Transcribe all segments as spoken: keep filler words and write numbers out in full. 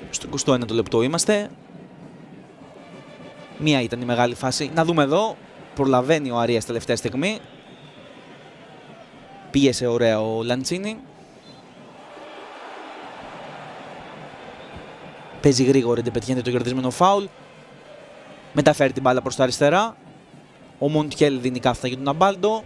Στο εικοστό ένατο λεπτό είμαστε. Μία ήταν η μεγάλη φάση. Να δούμε εδώ. Προλαβαίνει ο Αρίας τελευταία στιγμή. Πίεσε ωραία ο Λαντσίνη. Παίζει γρήγορα, δεν πετυχαίνει το κερδισμένο φάουλ. Μεταφέρει την μπάλα προς τα αριστερά. Ο Μοντιέλ δίνει κάθετα για τον Αμπάλντο.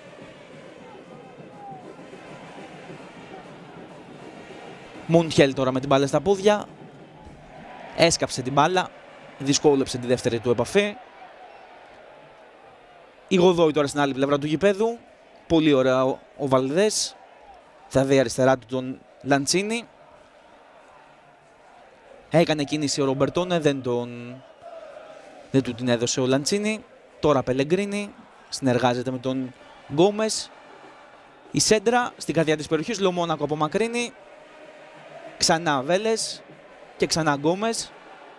Μοντιέλ τώρα με την μπάλα στα πόδια. Έσκαψε την μπάλα. Δυσκόλεψε τη δεύτερη του επαφή. Η Γοδόη τώρα στην άλλη πλευρά του γηπέδου. Πολύ ωραία ο, ο Βαλδές. Θα δει αριστερά του τον Λαντσίνη. Έκανε κίνηση ο Ρομπερτόνε, δεν, τον... δεν του την έδωσε ο Λαντσίνη. Τώρα Πελεγκρίνη συνεργάζεται με τον Γκόμες. Η σέντρα στην καρδιά της περιοχής, Λομόνακο απομακρύνει. Ξανά Βέλες και ξανά Γκόμες.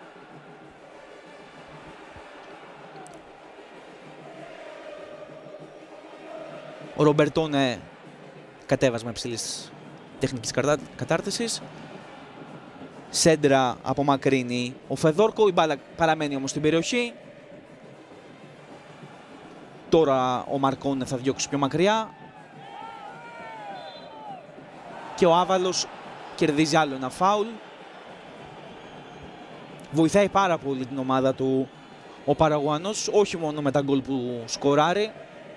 Ο Ρομπερτόνε κατέβασμα υψηλής τεχνικής κατάρτισης. Σέντρα απομακρύνει ο Φεδόρκο, η μπάλα παραμένει όμως στην περιοχή. Τώρα ο Μαρκόνε θα διώξει πιο μακριά. Και ο Άβαλος κερδίζει άλλο ένα φάουλ. Βοηθάει πάρα πολύ την ομάδα του ο Παραγουανός, όχι μόνο με τα γκολ που σκοράρει,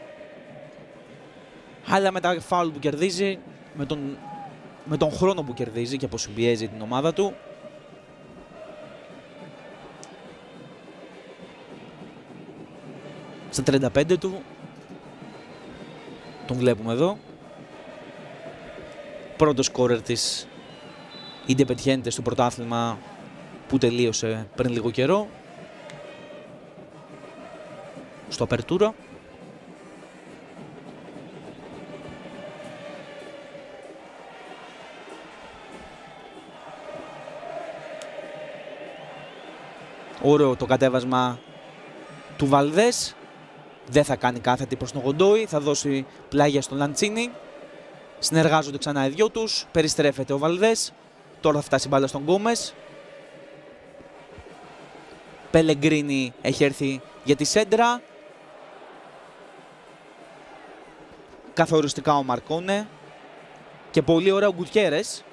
αλλά με τα φάουλ που κερδίζει, με τον, με τον χρόνο που κερδίζει και πως πιέζει την ομάδα του. Στα τριάντα πέντε του, τον βλέπουμε εδώ. Πρώτος σκόρερ της Independiente στο πρωτάθλημα που τελείωσε πριν λίγο καιρό, στο Apertura. Ωραίο το κατέβασμα του Βαλδές. Δεν θα κάνει κάθετη προς τον Γοντόι, θα δώσει πλάγια στον Λαντσίνη. Συνεργάζονται ξανά οι δυο τους, περιστρέφεται ο Βαλδές. Τώρα θα φτάσει μπάλα στον Γκόμες. Πελεγκρίνη έχει έρθει για τη σέντρα. Καθοριστικά ο Μαρκόνε. Και πολύ ωραία ο Γκουτιέρες.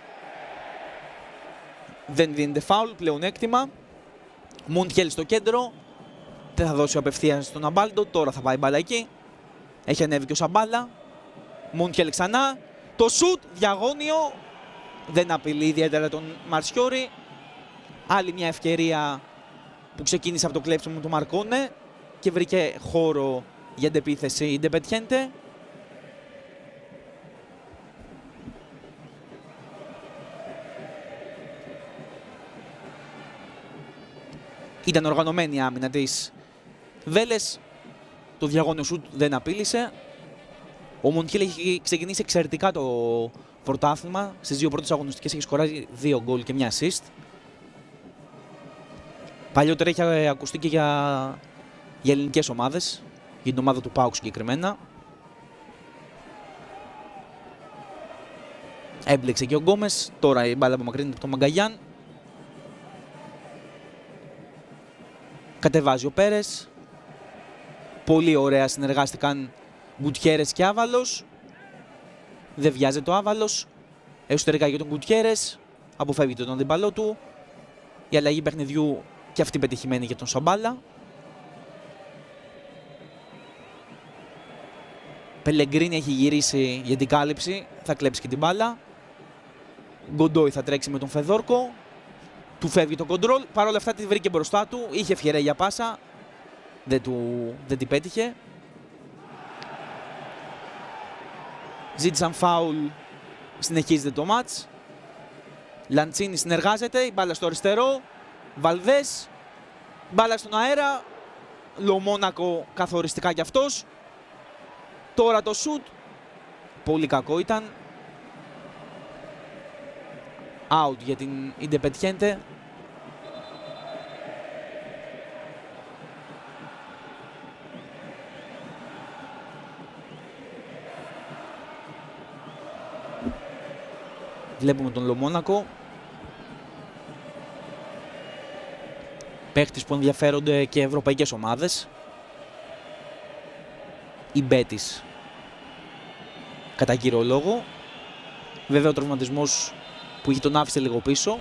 Δεν δίνεται φάουλ, πλεονέκτημα. Μοντιέλ στο κέντρο. Δεν θα δώσει απευθείας στον Αμπάλντο. Τώρα θα πάει μπάλα εκεί. Έχει ανέβει και ο Σαμπάλα. Μοντιέλ ξανά. Το σουτ διαγώνιο. Δεν απειλεί ιδιαίτερα τον Μαρσιόρι. Άλλη μια ευκαιρία που ξεκίνησε από το κλέψιμο του Μαρκόνε και βρήκε χώρο για αντεπίθεση η Independiente. Ήταν οργανωμένη η άμυνα της Βέλες. Το διαγώνιο σουτ δεν απείλησε. Ο Μοντιέλ έχει ξεκινήσει εξαιρετικά το πρωτάθλημα. Στις δύο πρώτες αγωνιστικές έχει σκοράσει δύο γκολ και μια assist. Παλιότερα έχει ακουστεί και για, για ελληνικές ομάδες, για την ομάδα του ΠΑΟΚ συγκεκριμένα. Έμπλεξε και ο Γκόμες, τώρα η μπάλα απομακρύνεται από τον Μαγκαγιάν. Κατεβάζει ο Πέρες. Πολύ ωραία συνεργάστηκαν Γκουτιέρες και Άβαλος. Δεν βιάζεται ο Άβαλος. Εσωτερικά για τον Γκουτιέρες. Αποφεύγει τον αντίπαλό του. Η αλλαγή παιχνιδιού και αυτή πετυχημένη για τον Σαμπάλα. Πελεγκρίνη έχει γυρίσει για την κάλυψη. Θα κλέψει και την μπάλα. Γκοντόι θα τρέξει με τον Φεδόρκο. Του φεύγει το κοντρόλ. Παρ' όλα αυτά τη βρήκε μπροστά του. Είχε ευκαιρία για πάσα. Δεν, του, δεν την πέτυχε. Ζήτησαν φάουλ. Συνεχίζεται το μάτς. Λαντσίνη συνεργάζεται. Η μπάλα στο αριστερό. Βαλδές. Μπάλα στον αέρα. Λομόνακο καθοριστικά κι αυτός. Τώρα το σουτ. Πολύ κακό ήταν. Out για την Independiente. Βλέπουμε τον Λομόνακο παίχτης που ενδιαφέρονται και ευρωπαϊκές ομάδες. Η Μπέτις κατά κύριο λόγο. Βέβαια ο τραυματισμός που είχε τον άφησε λίγο πίσω.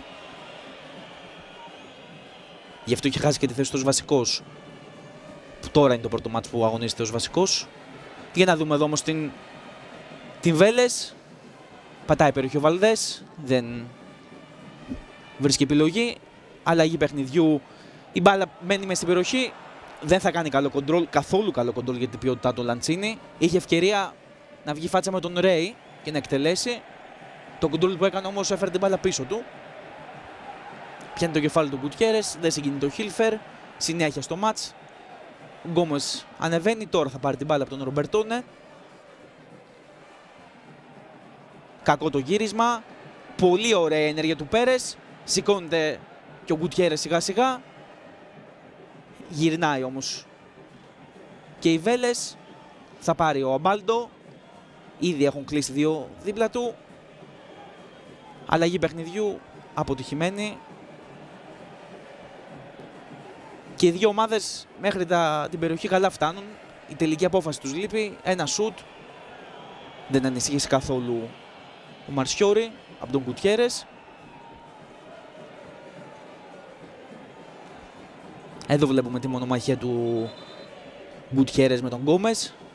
Γι' αυτό είχε χάσει και τη θέση του ως βασικός. Που τώρα είναι το πρώτο μάτς που αγωνίζεται ως βασικός. Για να δούμε εδώ όμως την, την Βέλες. Πατάει περιοχή ο Βαλδές. Δεν βρίσκει επιλογή. Αλλαγή παιχνιδιού. Η μπάλα μένει μες στην περιοχή. Δεν θα κάνει καλό κοντρόλ. Καθόλου καλό κοντρόλ για την ποιότητά του Λαντσίνη. Είχε ευκαιρία να βγει φάτσα με τον Ρέι και να εκτελέσει. Το κοντρόλ που έκανε όμως έφερε την μπάλα πίσω του. Πιάνει το κεφάλι του Γκουτιέρες. Δεν συγκινεί το Χίλφερ. Συνέχεια στο μάτς. Ο Γκόμες ανεβαίνει. Τώρα θα πάρει την μπάλα από τον Ρομπερτόνε. Κακό το γύρισμα. Πολύ ωραία η ενέργεια του Πέρες. Σηκώνεται και ο Γκουτιέρες σιγά σιγά. Γυρνάει όμως και οι Βέλες. Θα πάρει ο Αμπάλντο. Ήδη έχουν κλείσει δύο δίπλα του. Αλλαγή παιχνιδιού αποτυχημένη. Και οι δύο ομάδες μέχρι τα, την περιοχή καλά φτάνουν. Η τελική απόφαση τους λείπει. Ένα σουτ. Δεν ανησύχησε καθόλου ο Μαρσιόρι από τον Γκουτιέρες. Εδώ βλέπουμε τη μονομαχία του Γκουτιέρες με τον Γκόμες.